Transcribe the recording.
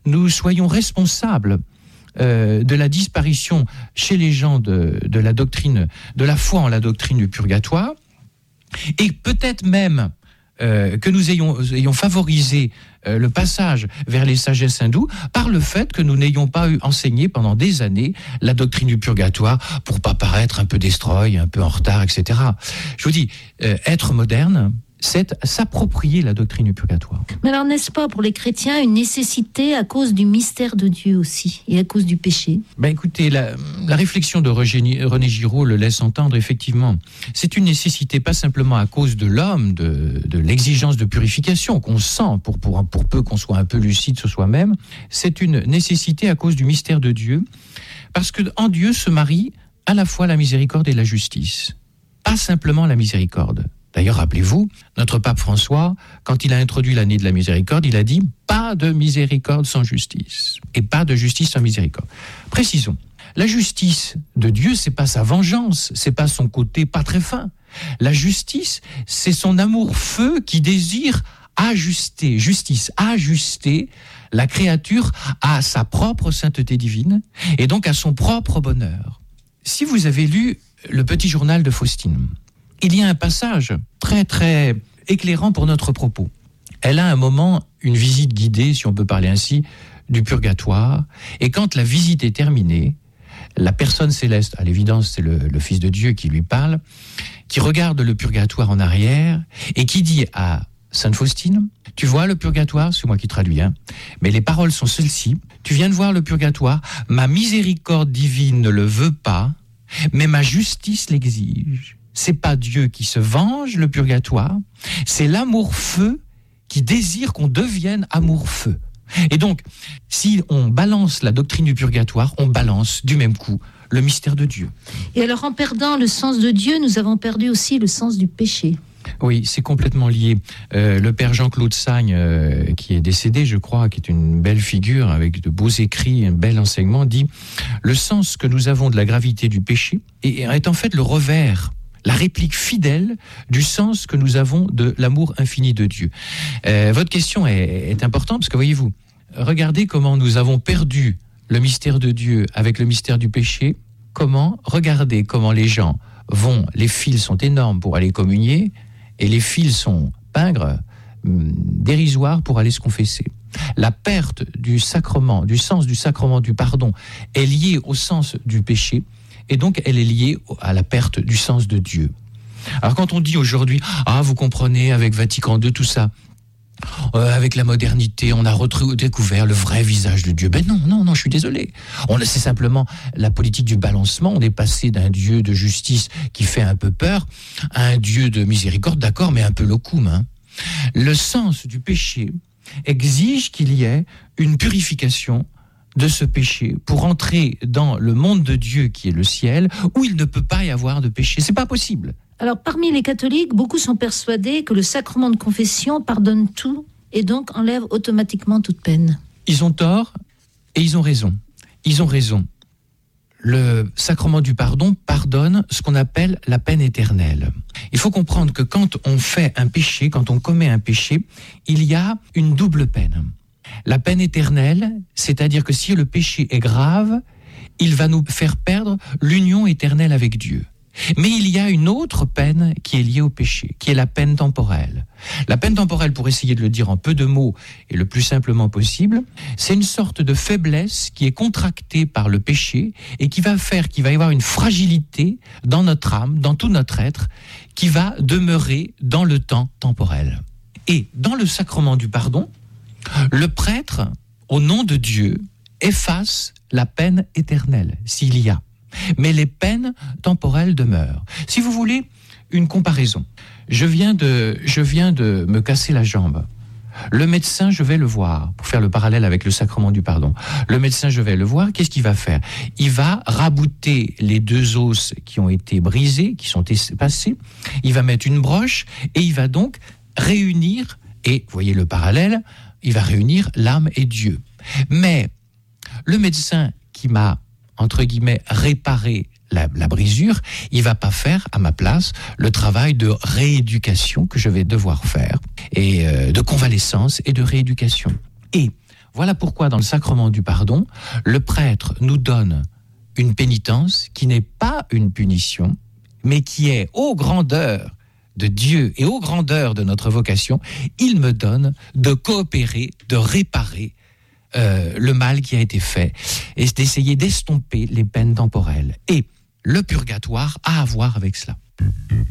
nous soyons responsables de la disparition chez les gens de la doctrine, de la foi en la doctrine du purgatoire, et peut-être même que nous ayons favorisé le passage vers les sagesses hindoues par le fait que nous n'ayons pas enseigné pendant des années la doctrine du purgatoire pour pas paraître un peu destroy, un peu en retard, etc. Je vous dis, être moderne, c'est s'approprier la doctrine du purgatoire. Mais alors, n'est-ce pas pour les chrétiens une nécessité à cause du mystère de Dieu aussi, et à cause du péché ? Écoutez, la réflexion de René Giraud le laisse entendre, effectivement. C'est une nécessité pas simplement à cause de l'homme, de l'exigence de purification qu'on sent pour peu qu'on soit un peu lucide sur soi-même. C'est une nécessité à cause du mystère de Dieu, parce qu'en Dieu se marie à la fois la miséricorde et la justice. Pas simplement la miséricorde. D'ailleurs, rappelez-vous, notre pape François, quand il a introduit l'année de la miséricorde, il a dit « pas de miséricorde sans justice » et « pas de justice sans miséricorde ». Précisons, la justice de Dieu, c'est pas sa vengeance, c'est pas son côté pas très fin. La justice, c'est son amour-feu qui désire ajuster la créature à sa propre sainteté divine et donc à son propre bonheur. Si vous avez lu le petit journal de Faustine, il y a un passage très très éclairant pour notre propos. Elle a un moment une visite guidée, si on peut parler ainsi, du purgatoire. Et quand la visite est terminée, la personne céleste, à l'évidence c'est le Fils de Dieu qui lui parle, qui regarde le purgatoire en arrière et qui dit à Sainte Faustine, tu vois le purgatoire, c'est moi qui traduis, mais les paroles sont celles-ci, tu viens de voir le purgatoire, ma miséricorde divine ne le veut pas, mais ma justice l'exige. C'est pas Dieu qui se venge, le purgatoire, c'est l'amour-feu qui désire qu'on devienne amour-feu. Et donc, si on balance la doctrine du purgatoire, on balance du même coup le mystère de Dieu. Et alors, en perdant le sens de Dieu, nous avons perdu aussi le sens du péché. Oui, c'est complètement lié. Le père Jean-Claude Sagne, qui est décédé, je crois, qui est une belle figure avec de beaux écrits, un bel enseignement, dit « Le sens que nous avons de la gravité du péché est en fait le revers, la réplique fidèle du sens que nous avons de l'amour infini de Dieu. » Votre question est importante parce que, voyez-vous, regardez comment nous avons perdu le mystère de Dieu avec le mystère du péché. Regardez comment les gens vont, les files sont énormes pour aller communier et les files sont pingres, dérisoires pour aller se confesser. La perte du sacrement, du sens du sacrement du pardon est liée au sens du péché et donc elle est liée à la perte du sens de Dieu. Alors quand on dit aujourd'hui, vous comprenez, avec Vatican II, tout ça, avec la modernité, on a redécouvert le vrai visage de Dieu. Non, je suis désolé. C'est simplement la politique du balancement. On est passé d'un Dieu de justice qui fait un peu peur à un Dieu de miséricorde, d'accord, mais un peu locum. Le sens du péché exige qu'il y ait une purification de ce péché pour entrer dans le monde de Dieu qui est le ciel, où il ne peut pas y avoir de péché. C'est pas possible. Alors, parmi les catholiques, beaucoup sont persuadés que le sacrement de confession pardonne tout et donc enlève automatiquement toute peine. Ils ont tort et ils ont raison. Ils ont raison. Le sacrement du pardon pardonne ce qu'on appelle la peine éternelle. Il faut comprendre que quand on fait un péché, quand on commet un péché, il y a une double peine. La peine éternelle, c'est-à-dire que si le péché est grave, il va nous faire perdre l'union éternelle avec Dieu. Mais il y a une autre peine qui est liée au péché, qui est la peine temporelle. La peine temporelle, pour essayer de le dire en peu de mots et le plus simplement possible, c'est une sorte de faiblesse qui est contractée par le péché et qui va faire qu'il va y avoir une fragilité dans notre âme, dans tout notre être, qui va demeurer dans le temps temporel. Et dans le sacrement du pardon, le prêtre, au nom de Dieu, efface la peine éternelle, s'il y a. Mais les peines temporelles demeurent. Si vous voulez une comparaison, je viens de me casser la jambe. Le médecin, je vais le voir, pour faire le parallèle avec le sacrement du pardon. Le médecin, je vais le voir, qu'est-ce qu'il va faire ? Il va rabouter les deux os qui ont été brisés, qui sont espacés, il va mettre une broche et il va donc réunir, et vous voyez le parallèle, il va réunir l'âme et Dieu. Mais le médecin qui m'a entre guillemets, réparer la brisure, il va pas faire à ma place le travail de rééducation que je vais devoir faire, et de convalescence et de rééducation. Et Voilà pourquoi dans le sacrement du pardon, le prêtre nous donne une pénitence qui n'est pas une punition, mais qui est aux grandeurs de Dieu et aux grandeurs de notre vocation. Il me donne de coopérer, de réparer le mal qui a été fait et d'essayer d'estomper les peines temporelles. Et le purgatoire a à voir avec cela.